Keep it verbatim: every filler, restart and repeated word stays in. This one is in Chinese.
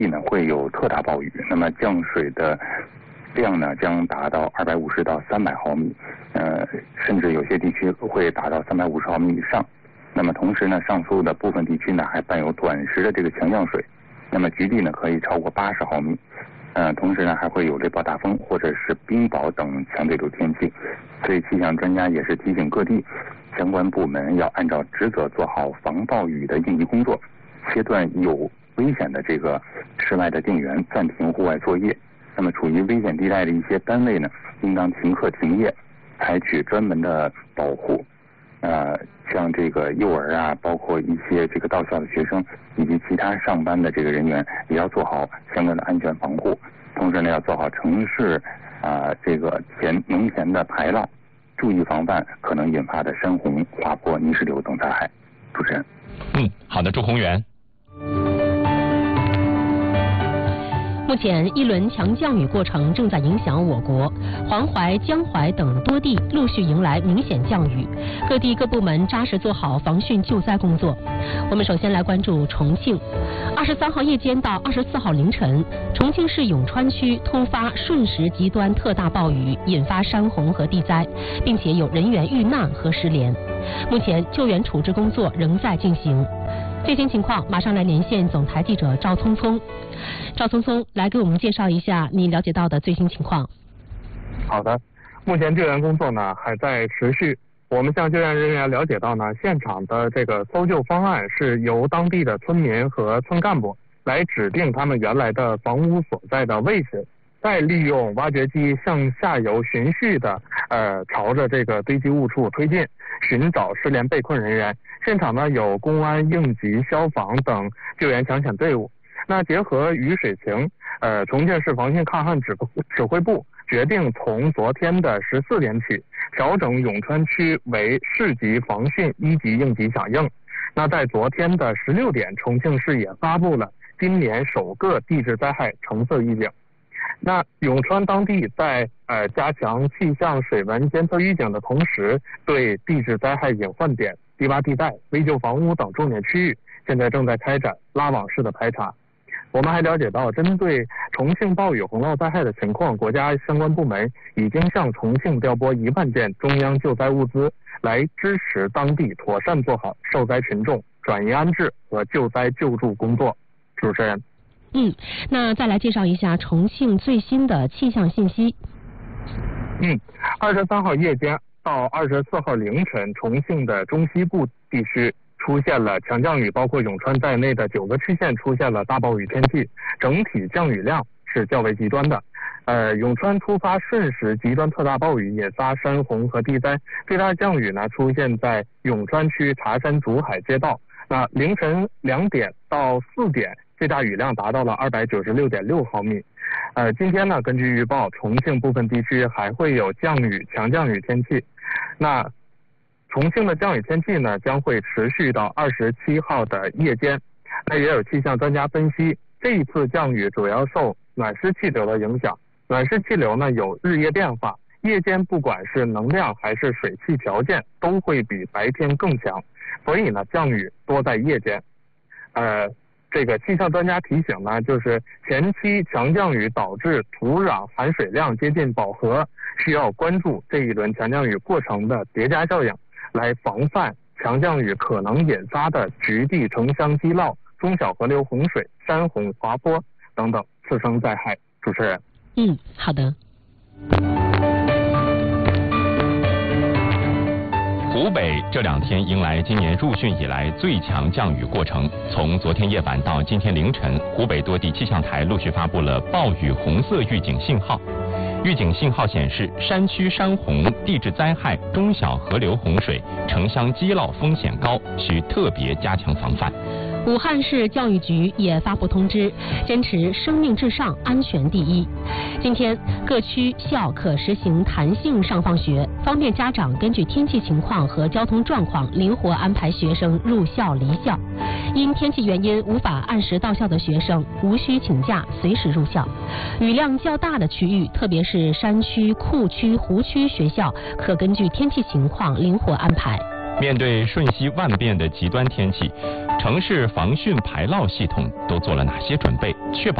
地呢会有特大暴雨，那么降水的量呢将达到二百五十到三百毫米，呃，甚至有些地区会达到三百五十毫米以上。那么同时呢，上述的部分地区呢还伴有短时的这个强降水，那么局地呢可以超过八十毫米。呃，同时呢还会有雷暴大风或者是冰雹等强对流天气。所以气象专家也是提醒各地相关部门要按照职责做好防暴雨的应急工作，切断有危险的这个室外的电源，暂停户外作业。那么处于危险地带的一些单位呢，应当停课停业，采取专门的保护。呃，像这个幼儿啊，包括一些这个到校的学生以及其他上班的这个人员，也要做好相关的安全防护。同时呢，要做好城市啊、呃、这个田农田的排涝，注意防范可能引发的山洪、滑坡、泥石流等灾害。主持人。 嗯，好的，朱宏元。 目前，一轮强降雨过程正在影响我国，黄淮、江淮等多地陆续迎来明显降雨，各地各部门扎实做好防汛救灾工作。我们首先来关注重庆。二十三号夜间到二十四号凌晨，重庆市永川区突发瞬时极端特大暴雨，引发山洪和地灾，并且有人员遇难和失联。目前救援处置工作仍在进行。最新情况，马上来连线总台记者赵聪聪。赵聪聪，来给我们介绍一下你了解到的最新情况。 好的，目前救援工作呢还在持续。我们向救援人员了解到呢，现场的这个搜救方案是由当地的村民和村干部来指定他们原来的房屋所在的位置，再利用挖掘机向下游循序的呃朝着这个堆积物处推进，寻找失联被困人员。现场呢有公安、应急、消防等救援抢险队伍。那结合雨水情，呃，重庆市防汛抗旱指指挥部决定从昨天的十四点起，调整永川区为市级防汛一级应急响应。那在昨天的十六点，重庆市也发布了今年首个地质灾害橙色预警。那永川当地在呃加强气象水文监测预警的同时，对地质灾害隐患点、低洼地带、危旧房屋等重点区域，现在正在开展拉网式的排查。我们还了解到，针对重庆暴雨洪涝灾害的情况，国家相关部门已经向重庆调拨一万件中央救灾物资，来支持当地妥善做好受灾群众转移安置和救灾救助工作。主持人。 嗯，那再来介绍一下重庆最新的气象信息。 嗯，二十三号夜间到二十四号凌晨，重庆的中西部地区出现了强降雨，包括永川在内的九个区县出现了大暴雨天气，整体降雨量是较为极端的。呃，永川突发瞬时极端特大暴雨，引发山洪和地灾。最大降雨呢出现在永川区茶山祖海街道。那凌晨两点到四点，最大雨量达到了二百九十六点六毫米。呃，今天呢，根据预报，重庆部分地区还会有降雨、强降雨天气。那重庆的降雨天气呢，将会持续到二十七号的夜间。那也有气象专家分析，这一次降雨主要受暖湿气流的影响。暖湿气流呢有日夜变化，夜间不管是能量还是水汽条件，都会比白天更强。所以呢，降雨多在夜间。呃，这个气象专家提醒呢，就是前期强降雨导致土壤含水量接近饱和，需要关注这一轮强降雨过程的叠加效应，来防范强降雨可能引发的局地城乡积涝、中小河流洪水、山洪、滑坡等等次生灾害。主持人。 嗯，好的。 湖北这两天迎来今年入汛以来最强降雨过程。从昨天夜晚到今天凌晨，湖北多地气象台陆续发布了暴雨红色预警信号。预警信号显示，山区山洪、地质灾害、中小河流洪水、城乡积涝风险高，需特别加强防范。 武汉市教育局也发布通知，坚持生命至上、安全第一。今天各区校可实行弹性上放学，方便家长根据天气情况和交通状况灵活安排学生入校离校。因天气原因无法按时到校的学生，无需请假，随时入校。雨量较大的区域，特别是山区、库区、湖区学校，可根据天气情况灵活安排。 面对瞬息万变的极端天气， 城市防汛排涝系统都做了哪些准备，确保